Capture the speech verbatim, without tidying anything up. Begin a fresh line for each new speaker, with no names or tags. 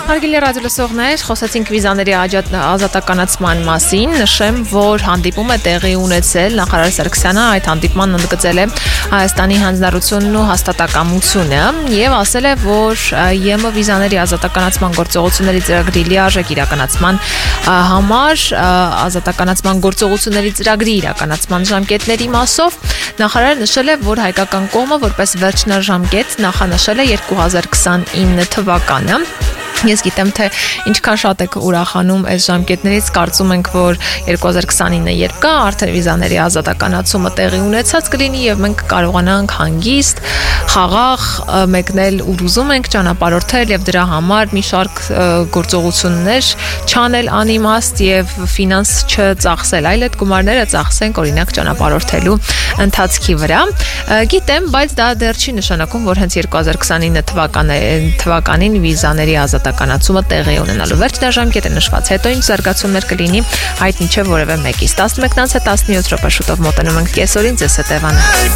Հարգելի ռադիոլսողներ, խոսեցինք վիզաների ազատականացման մասին, նշեմ, որ հանդիպում է տեղի ունեցել նախարար Սարգսյանը, այդ հանդիպման ընդգծել է Հայաստանի հանձնառությունն ու հաստատակամությունը եւ ասել է, որ ԵՄ վիզաների ազատականացման գործողությունների ծրագրի լիարժեք իրականացման համար ազատականացման գործողությունների ծրագրի իրականացման ժամկետների մասով նախարարը նշել է, որ հայկական կողմը որպես վերջնաժամկետ նախանշել է երկու հազար քսանինը թվականը Ես գիտեմ, թե ինչքան շատ եք ուրախանում այս ժամկետներից, կարծում ենք, որ երկու հազար քսանինը երբ կա, արդեն վիզաների ազատականացումը տեղի ունեցած կլինի եւ մենք կարողանանք հանգիստ, խաղաղ մեկնել ուր ուզում ենք ճանապարհորդել եւ դրա համար մի շարք գործողություններ չանել անիմաստ եւ ֆինանս չծախսել, այլ այդ գումարները ծախսենք օրինակ ճանապարհորդելու ընթացքի վրա։ Գիտեմ, բայց դա դեռ չի նշանակում, որ հենց երկու հազար քսանինը թվականին վիզաների ազատականացումը տեղի ունենալու վերջնաժամկետը նշված, հետո ինչ զարգացումներ կլինի, այդ ինչը որևէ մեկից տասնմեկից տասնյոթ րոպե շուտով մոտենում ենք կեսօրին, ձեզ հետ Էվան։